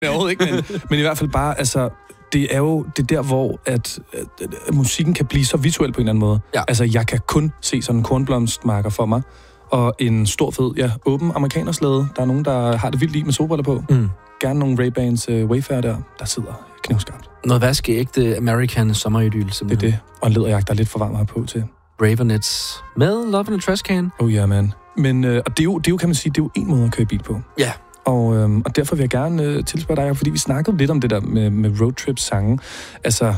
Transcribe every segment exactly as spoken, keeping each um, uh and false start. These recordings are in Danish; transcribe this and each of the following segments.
overhovedet ikke, men, men i hvert fald bare, altså, det er jo det der, hvor at, at, at musikken kan blive så visuel på en eller anden måde. Ja. Altså, jeg kan kun se sådan en kornblomstmarker for mig, og en stor fed, ja, åben amerikanerslæde. Der er nogen, der har det vildt i med solbriller på. Mm. Gerne nogle Ray-Bans uh, Wayfarer der, der sidder knivskarpt. Noget vaskeægte American sommeridyl, simpelthen. Det er det. Og en læderjagt, der er lidt for varm her på til. Ravenets med Love in a Trash Can. Oh ja, yeah, man. Men, øh, og det er, jo, det er jo, kan man sige, det er jo en måde at køre bil på. Ja. Og, øh, og derfor vil jeg gerne øh, tilspørge dig, fordi vi snakkede lidt om det der med, med roadtrip-sange. Altså,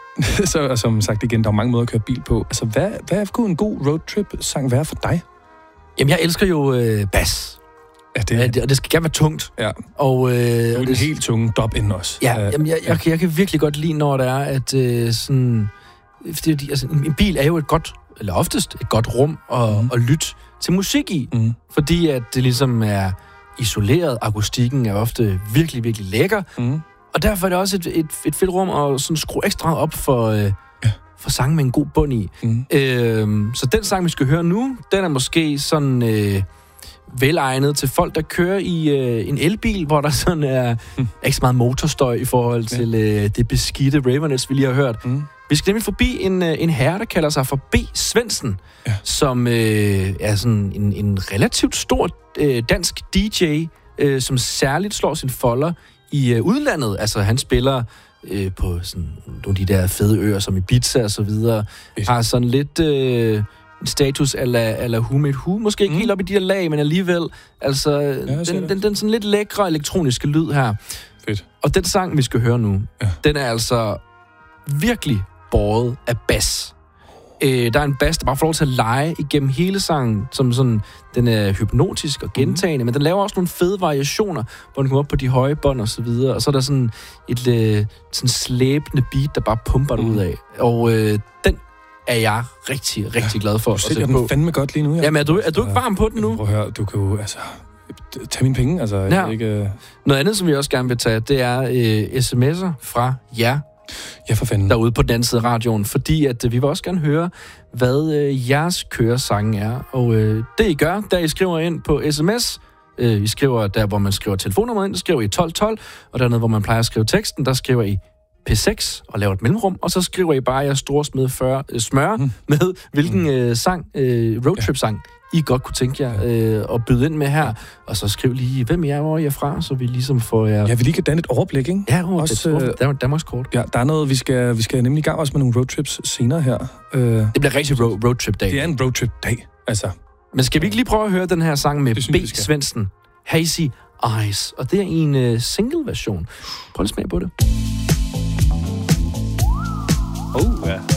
så, som sagt igen, der er mange måder at køre bil på. Altså, hvad, hvad kunne en god roadtrip-sang være for dig? Jamen, jeg elsker jo øh, bass. Ja, det, ja, det, og det skal gerne være tungt. Ja. Og, øh, det er jo det, den helt tunge dub ind også. Ja, uh, jamen, jeg, jeg, jeg, jeg kan virkelig godt lide, når det er, at øh, sådan... Fordi, altså, en bil er jo et godt, eller oftest et godt rum at, mm. at lytte til musik i. Mm. Fordi at det ligesom er isoleret. Akustikken er ofte virkelig, virkelig lækker. Mm. Og derfor er det også et, et, et fedt rum at sådan skrue ekstra op for, øh, ja. for sange med en god bund i. Mm. Øh, så den sang, vi skal høre nu, den er måske sådan... Øh, velegnet til folk, der kører i øh, en elbil, hvor der sådan er mm. ikke så meget motorstøj i forhold ja. til øh, det beskidte Ravenets, vi lige har hørt. Mm. Vi skal nemlig forbi en, øh, en herre, der kalder sig for B. Svendsen, ja. som øh, er sådan en, en relativt stor øh, dansk D J, øh, som særligt slår sin folder i øh, udlandet. Altså, han spiller øh, på sådan nogle af de der fede øer, som Ibiza og så videre. Yes. Har sådan lidt... Øh, status eller eller Who Made Who. Måske ikke mm. helt op i de der lag, men alligevel. Altså, ja, den, den, den sådan lidt lækre elektroniske lyd her. Fedt. Og den sang, vi skal høre nu, ja. den er altså virkelig båret af bass. Øh, der er en bass, der bare får lov til at lege igennem hele sangen, som sådan, den er hypnotisk og gentagende, mm. men den laver også nogle fede variationer, hvor den kommer op på de høje bånd og så videre, og så er der sådan et øh, sådan slæbende beat, der bare pumper mm. ud af. Og øh, den er jeg rigtig, rigtig ja, glad for at se på. Du den fandme godt lige nu, ja. Jamen, er du, er du ikke varm på den nu? Prøv at høre, du kan jo, altså... Tag mine penge, altså... Ja. Ikke, uh... Noget andet, som vi også gerne vil tage, det er øh, sms'er fra jer. Ja, for fanden. Derude på den anden side af radioen, fordi at øh, vi vil også gerne høre, hvad øh, jeres køresange er. Og øh, det I gør, der I skriver ind på sms, øh, I skriver der, hvor man skriver telefonnummeret ind, der skriver I tolv tolv, og dernede, hvor man plejer at skrive teksten, der skriver I P seks og laver et mellemrum, og så skriver I bare jeres store smed øh, smør mm. med, hvilken øh, sang, øh, roadtrip-sang, I godt kunne tænke jer øh, at byde ind med her. Og så skriv lige, hvem I er, hvor I er fra, så vi ligesom får jer... Ja, vi lige kan danne et overblik, ikke? Ja, oh, også, det er øh, Danmarks kort. Ja, der er noget, vi skal, vi skal nemlig i gang også med nogle roadtrips senere her. Øh, det bliver rigtig ro- roadtrip-dag. Det er en roadtrip-dag, altså. Men skal vi ikke lige prøve at høre den her sang med B. Svendsen? Hazy Eyes. Og det er en øh, single-version. Prøv at smage på det. Oh, ja.